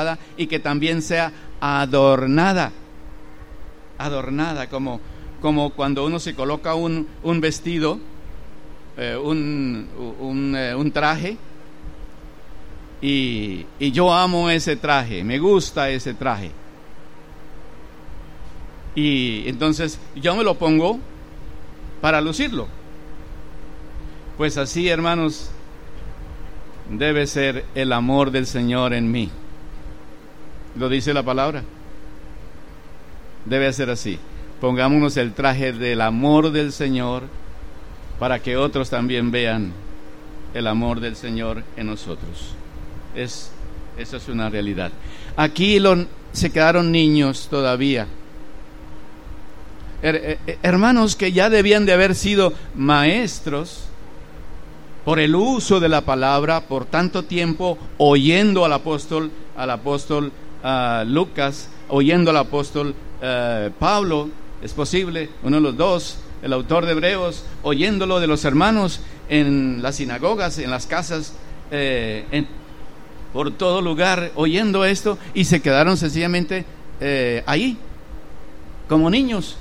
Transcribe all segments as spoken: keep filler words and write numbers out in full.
edificada y que también sea adornada. Adornada, como, como cuando uno se coloca un, un vestido, eh, un, un, eh, un traje, y, y yo amo ese traje, me gusta ese traje. Y entonces yo me lo pongo para lucirlo. Pues así, hermanos, debe ser el amor del Señor en mí. Lo dice la palabra. Debe ser así. Pongámonos el traje del amor del Señor para que otros también vean el amor del Señor en nosotros. Es, eso es una realidad. Aquí lo, se quedaron niños todavía. Her, her, hermanos que ya debían de haber sido maestros por el uso de la palabra, por tanto tiempo oyendo al apóstol, al apóstol uh, Lucas, oyendo al apóstol uh, Pablo, es posible, uno de los dos, el autor de Hebreos, oyéndolo de los hermanos en las sinagogas, en las casas, eh, en, por todo lugar, oyendo esto, y se quedaron sencillamente eh, ahí, como niños.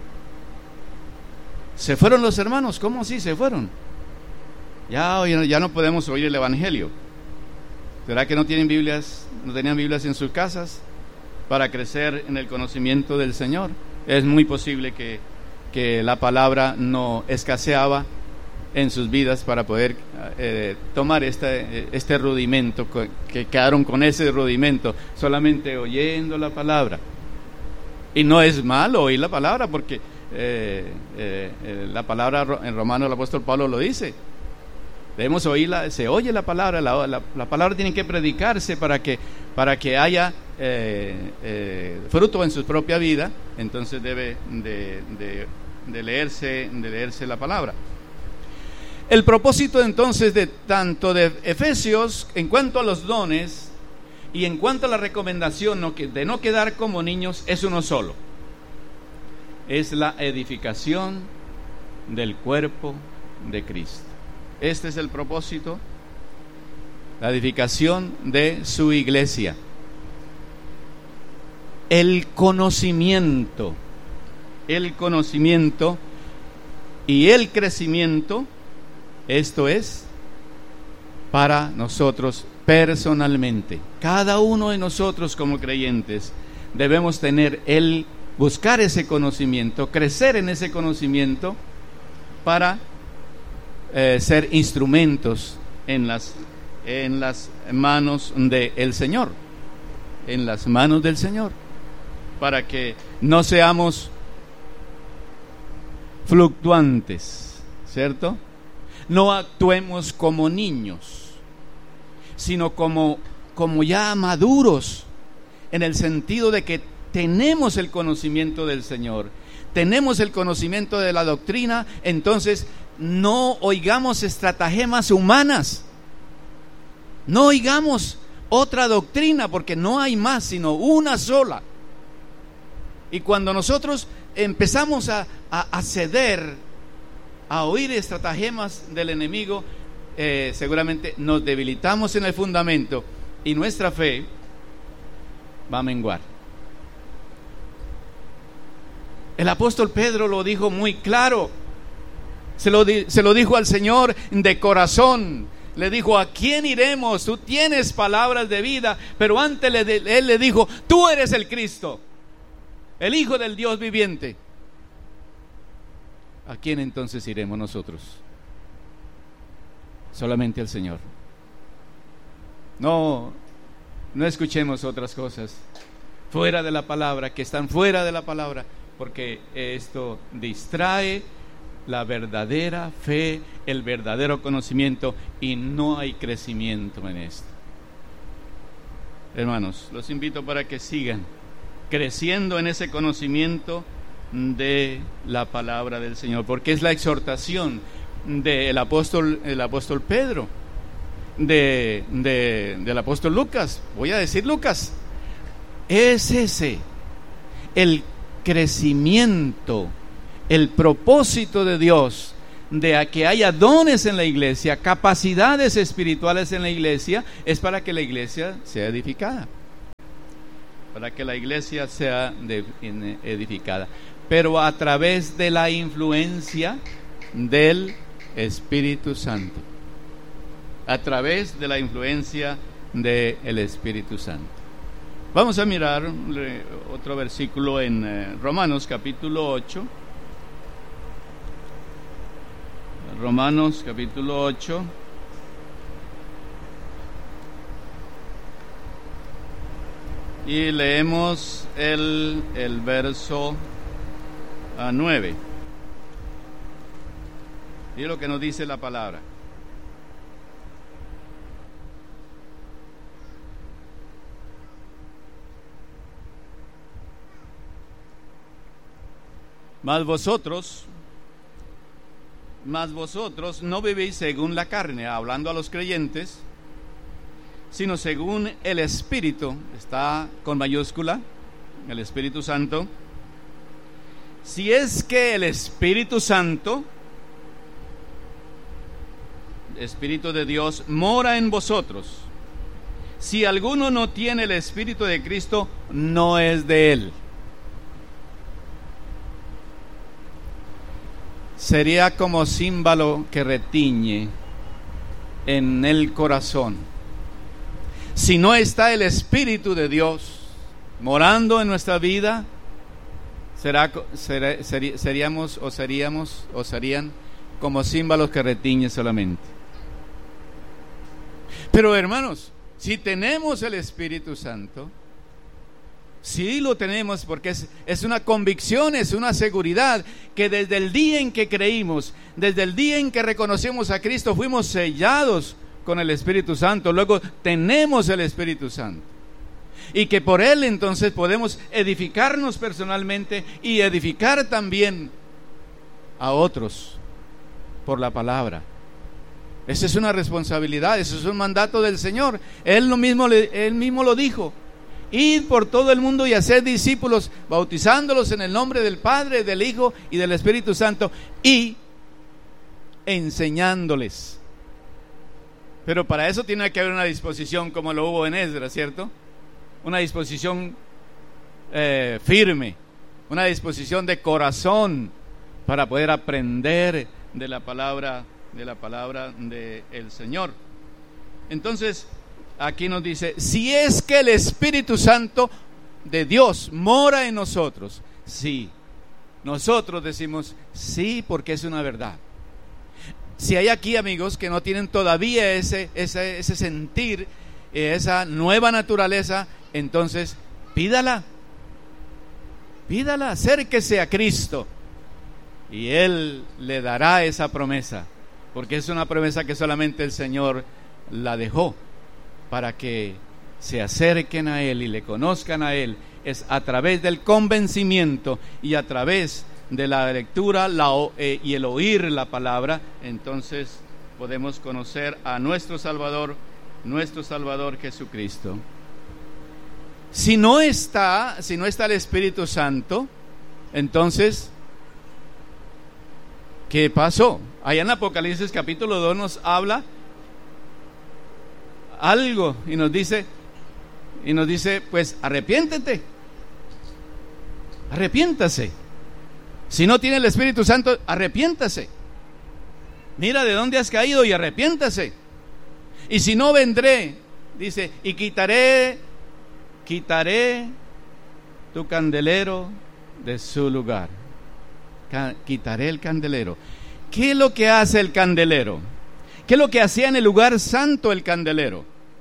¿Se fueron los hermanos? ¿Cómo así se fueron? Ya, ya no podemos oír el evangelio. ¿Será que no tienen Biblias, no tenían Biblias en sus casas para crecer en el conocimiento del Señor? Es muy posible que, que la palabra no escaseaba en sus vidas para poder eh, tomar este, este rudimento, que quedaron con ese rudimento, solamente oyendo la palabra. Y no es malo oír la palabra, porque eh, eh, eh, la palabra en Romanos el apóstol Pablo lo dice. Debemos oírla, se oye la palabra, la, la, la palabra tiene que predicarse para que, para que haya eh, eh, fruto en su propia vida. Entonces debe de, de, de, leerse, de leerse la palabra. El propósito entonces de tanto de Efesios en cuanto a los dones y en cuanto a la recomendación de no quedar como niños es uno solo: es la edificación del cuerpo de Cristo. Este es el propósito, la edificación de su iglesia. El conocimiento, el conocimiento y el crecimiento, esto es para nosotros personalmente. Cada uno de nosotros como creyentes debemos tener el buscar ese conocimiento, crecer en ese conocimiento para Eh, ser instrumentos en las, en las manos del Señor, en las manos del Señor, para que no seamos fluctuantes, ¿cierto? No actuemos como niños, sino como, como ya maduros, en el sentido de que tenemos el conocimiento del Señor, tenemos el conocimiento de la doctrina. Entonces no oigamos estratagemas humanas, no oigamos otra doctrina, porque no hay más sino una sola. Y cuando nosotros empezamos a, a, a ceder, a oír estratagemas del enemigo, eh, seguramente nos debilitamos en el fundamento y nuestra fe va a menguar. El apóstol Pedro lo dijo muy claro. Se lo, di, se lo dijo al Señor de corazón. Le dijo: ¿a quién iremos? Tú tienes palabras de vida. Pero antes le, él le dijo: tú eres el Cristo, el Hijo del Dios viviente. ¿A quién entonces iremos nosotros? Solamente al Señor. No, no escuchemos otras cosas fuera de la palabra, que están fuera de la palabra, porque esto distrae la verdadera fe, el verdadero conocimiento, y no hay crecimiento en esto. Hermanos, los invito para que sigan creciendo en ese conocimiento de la palabra del Señor, porque es la exhortación del apóstol, el apóstol Pedro, de, de, del apóstol Lucas. Voy a decir Lucas. Es ese el crecimiento, el propósito de Dios, de que haya dones en la iglesia, capacidades espirituales en la iglesia, es para que la iglesia sea edificada. para que la iglesia sea de, edificada, pero a través de la influencia del Espíritu Santo, a través de la influencia del Espíritu Santo. Vamos a mirar otro versículo en eh, Romanos capítulo ocho. Romanos capítulo ocho. Y leemos el, el verso a nueve. Y lo que nos dice la palabra. Mas vosotros, mas vosotros no vivís según la carne, hablando a los creyentes, sino según el Espíritu. Está con mayúscula, el Espíritu Santo. Si es que el Espíritu Santo, Espíritu de Dios, mora en vosotros. Si alguno no tiene el Espíritu de Cristo, no es de él. Sería como címbalo que retiñe en el corazón. Si no está el Espíritu de Dios morando en nuestra vida, será, ser, ser, seríamos o seríamos o serían como címbalos que retiñen solamente. Pero hermanos, si tenemos el Espíritu Santo, sí lo tenemos, porque es, es una convicción, es una seguridad que desde el día en que creímos, desde el día en que reconocemos a Cristo, fuimos sellados con el Espíritu Santo. Luego tenemos el Espíritu Santo, y que por él entonces podemos edificarnos personalmente y edificar también a otros por la palabra. Esa es una responsabilidad, eso es un mandato del Señor. Él lo mismo, él mismo lo dijo: id por todo el mundo y haced discípulos, bautizándolos en el nombre del Padre, del Hijo y del Espíritu Santo, y enseñándoles. Pero para eso tiene que haber una disposición, como lo hubo en Esdras, ¿cierto? Una disposición eh, firme, una disposición de corazón para poder aprender de la palabra, de la palabra del Señor. Entonces, aquí nos dice: si es que el Espíritu Santo de Dios mora en nosotros. Sí, nosotros decimos sí, porque es una verdad. Si hay aquí amigos que no tienen todavía ese, ese, ese sentir, esa nueva naturaleza, entonces pídala, pídala, acérquese a Cristo y Él le dará esa promesa, porque es una promesa que solamente el Señor la dejó para que se acerquen a Él y le conozcan a Él. Es a través del convencimiento y a través de la lectura la, eh, y el oír la palabra, entonces podemos conocer a nuestro Salvador, nuestro Salvador Jesucristo. Si no está, si no está el Espíritu Santo, entonces, ¿qué pasó? Allá en Apocalipsis capítulo dos nos habla algo y nos dice, y nos dice, pues arrepiéntete, arrepiéntase. Si no tiene el Espíritu Santo, arrepiéntase. Mira de dónde has caído y arrepiéntase. Y si no, vendré, dice, y quitaré, quitaré tu candelero de su lugar. Ca- quitaré el candelero. ¿Qué es lo que hace el candelero? ¿Qué es lo que hacía en el lugar santo el candelero?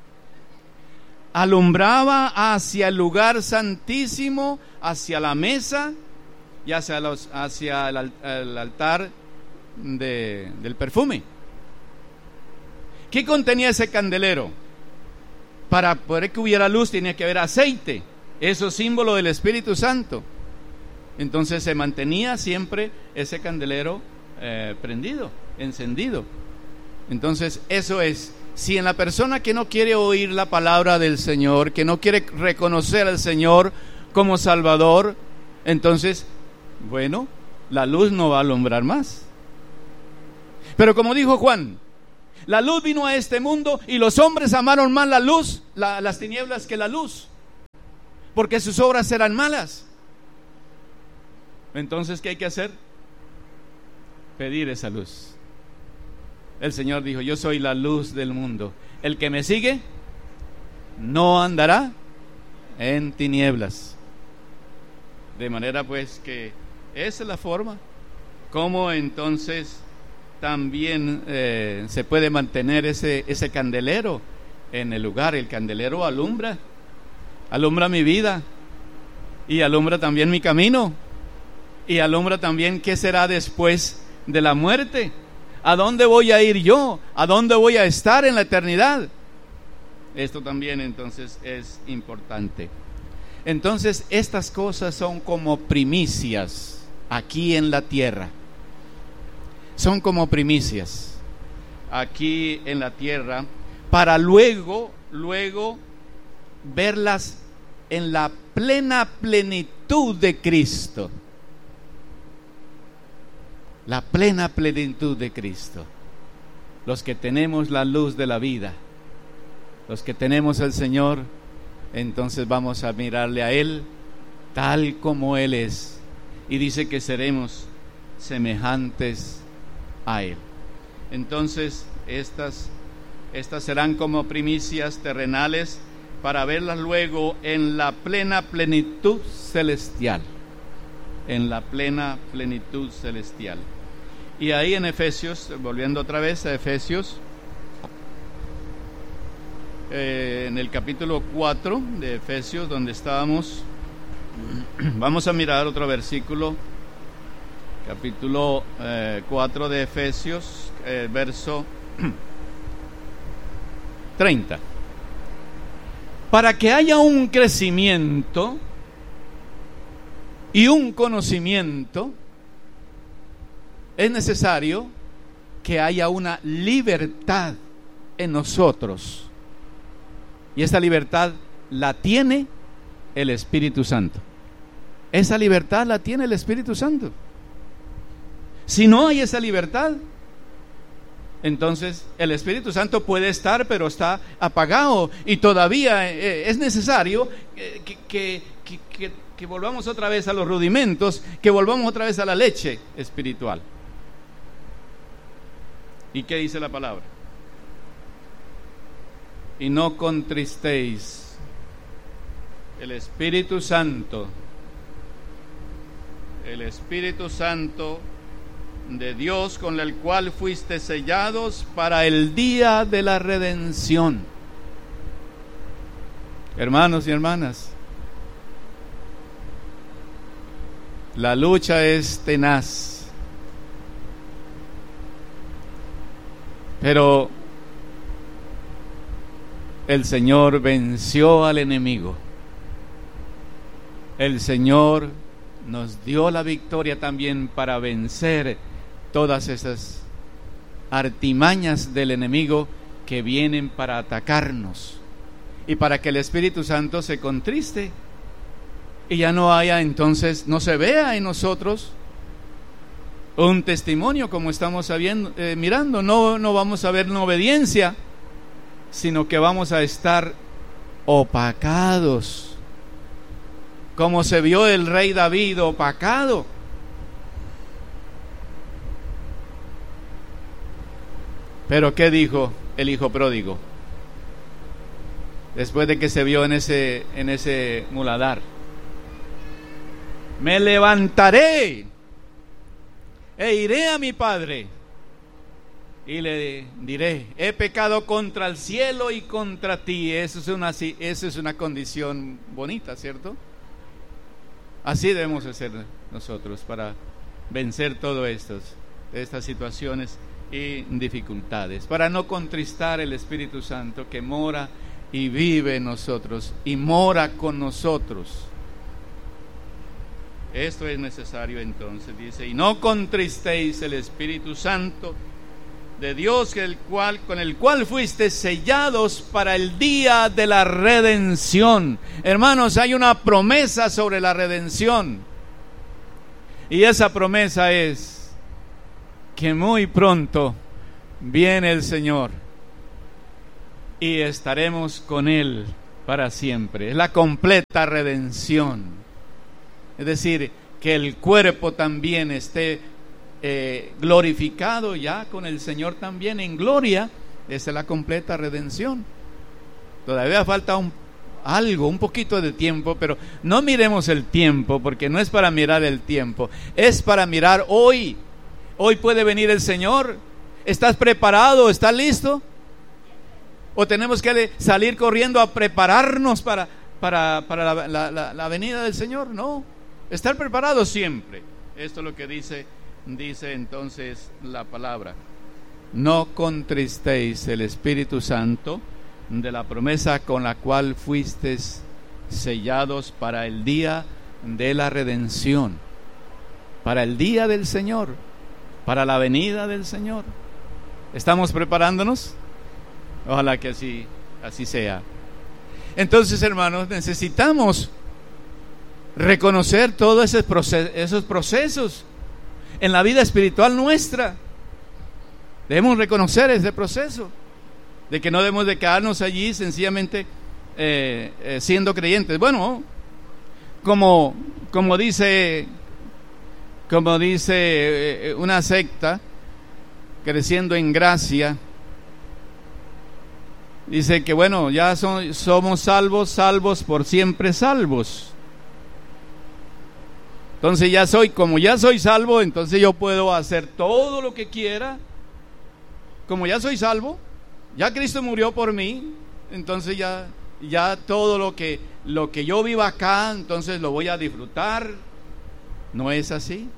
Alumbraba hacia el lugar santísimo, hacia la mesa y hacia, los, hacia el, el altar de, del perfume. ¿Qué contenía ese candelero? Para poder que hubiera luz tenía que haber aceite. Eso es símbolo del Espíritu Santo. Entonces se mantenía siempre ese candelero eh, prendido, encendido. Entonces eso es, si en la persona que no quiere oír la palabra del Señor, que no quiere reconocer al Señor como Salvador, entonces, bueno, la luz no va a alumbrar más. Pero como dijo Juan, la luz vino a este mundo y los hombres amaron más la luz, la, las tinieblas que la luz. porque sus obras serán malas. Entonces, ¿qué hay que hacer? Pedir esa luz. El Señor dijo: yo soy la luz del mundo. El que me sigue no andará en tinieblas. De manera pues que esa es la forma como entonces también eh, se puede mantener ese, ese candelero en el lugar. El candelero alumbra, alumbra mi vida y alumbra también mi camino y alumbra también qué será después de la muerte. ¿A dónde voy a ir yo? ¿A dónde voy a estar en la eternidad? Esto también entonces es importante. Entonces estas cosas son como primicias aquí en la tierra. Son como primicias aquí en la tierra para luego, luego verlas en la plena plenitud de Cristo. La plena plenitud de Cristo. Los que tenemos la luz de la vida, los que tenemos al Señor, entonces vamos a mirarle a Él tal como Él es. Y dice que seremos semejantes a Él. Entonces estas, estas serán como primicias terrenales para verlas luego en la plena plenitud celestial. En la plena plenitud celestial. Y ahí en Efesios, volviendo otra vez a Efesios, eh, en el capítulo cuatro de Efesios, donde estábamos, vamos a mirar otro versículo, capítulo eh, cuatro de Efesios, eh, verso treinta. Para que haya un crecimiento y un conocimiento, es necesario que haya una libertad en nosotros. Y esa libertad la tiene el Espíritu Santo. Esa libertad la tiene el Espíritu Santo. Si no hay esa libertad, entonces el Espíritu Santo puede estar, pero está apagado. Y todavía es necesario que, que, que, que, que volvamos otra vez a los rudimentos, que volvamos otra vez a la leche espiritual. ¿Y qué dice la palabra? Y no contristéis el Espíritu Santo, el Espíritu Santo de Dios, con el cual fuiste sellados para el día de la redención. Hermanos y hermanas, la lucha es tenaz. Pero el Señor venció al enemigo. El Señor nos dio la victoria también para vencer todas esas artimañas del enemigo que vienen para atacarnos y para que el Espíritu Santo se contriste y ya no haya, entonces no se vea en nosotros un testimonio como estamos sabiendo, eh, mirando. No, no vamos a ver una obediencia, sino que vamos a estar opacados, como se vio el rey David opacado. Pero ¿qué dijo el hijo pródigo después de que se vio en ese, en ese muladar? Me levantaré e iré a mi padre y le diré: he pecado contra el cielo y contra ti. Eso es una, eso es una condición bonita, ¿cierto? Así debemos hacer nosotros para vencer todas estas, estas situaciones y dificultades, para no contristar el Espíritu Santo que mora y vive en nosotros y mora con nosotros. Esto es necesario entonces, dice: y no contristéis el Espíritu Santo de Dios, el cual, con el cual fuiste sellados para el día de la redención. Hermanos, hay una promesa sobre la redención, y esa promesa es que muy pronto viene el Señor y estaremos con Él para siempre. Es la completa redención. Es decir, que el cuerpo también esté eh, glorificado ya con el Señor también en gloria. Esa es la completa redención. Todavía falta un, algo, un poquito de tiempo, pero no miremos el tiempo, porque no es para mirar el tiempo, es para mirar hoy. Hoy puede venir el Señor. ¿Estás preparado? ¿Estás listo? ¿O tenemos que salir corriendo a prepararnos para, para, para la, la, la, la venida del Señor? No, estar preparado siempre. Esto es lo que dice, dice entonces la palabra. No contristéis el Espíritu Santo, de la promesa con la cual fuisteis sellados para el día de la redención, para el día del Señor, para la venida del Señor. ¿Estamos preparándonos? Ojalá que así, así sea. Entonces, hermanos, necesitamos reconocer todos esos procesos, esos procesos en la vida espiritual nuestra. Debemos reconocer ese proceso, de que no debemos de quedarnos allí sencillamente eh, eh, siendo creyentes. Bueno, como, como dice, como dice eh, una secta, creciendo en gracia, dice que bueno, ya son, somos salvos, salvos por siempre salvos. Entonces ya soy, como ya soy salvo, entonces yo puedo hacer todo lo que quiera. Como ya soy salvo, ya Cristo murió por mí, entonces ya, ya todo lo que, lo que yo viva acá, entonces lo voy a disfrutar. No es así.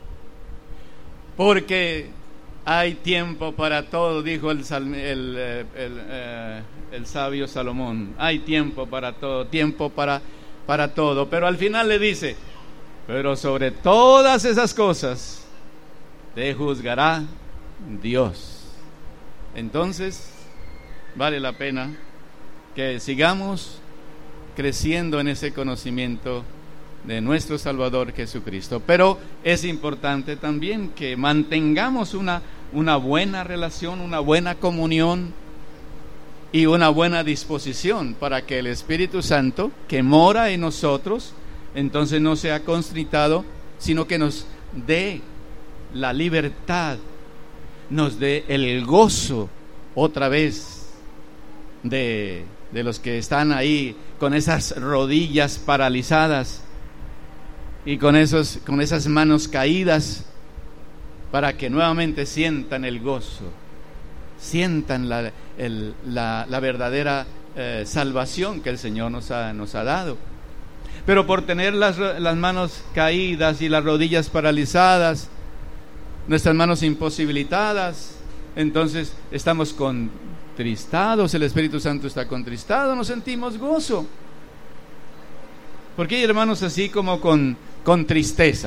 Porque hay tiempo para todo, dijo el, el, el, el, el, el sabio Salomón. Hay tiempo para todo, tiempo para, para todo. Pero al final le dice, pero sobre todas esas cosas te juzgará Dios. Entonces, vale la pena que sigamos creciendo en ese conocimiento de nuestro Salvador Jesucristo. Pero es importante también que mantengamos una, una buena relación, una buena comunión y una buena disposición para que el Espíritu Santo, que mora en nosotros, entonces no sea constritado, sino que nos dé la libertad, nos dé el gozo otra vez de, de los que están ahí con esas rodillas paralizadas y con, esos, con esas manos caídas, para que nuevamente sientan el gozo, sientan la, el, la, la verdadera eh, salvación que el Señor nos ha, nos ha dado. Pero por tener las, las manos caídas y las rodillas paralizadas, nuestras manos imposibilitadas, entonces estamos contristados, el Espíritu Santo está contristado, no sentimos gozo. ¿Por qué hay hermanos así como con, con tristeza?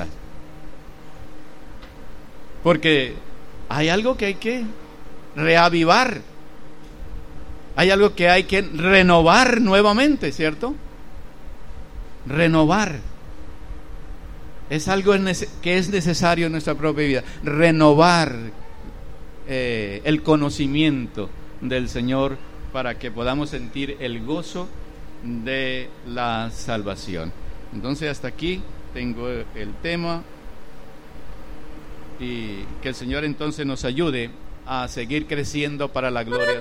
Porque hay algo que hay que reavivar, hay algo que hay que renovar nuevamente, ¿cierto? Renovar. Es algo que es necesario en nuestra propia vida. Renovar eh, el conocimiento del Señor para que podamos sentir el gozo de la salvación. Entonces hasta aquí tengo el tema, y que el Señor entonces nos ayude a seguir creciendo para la gloria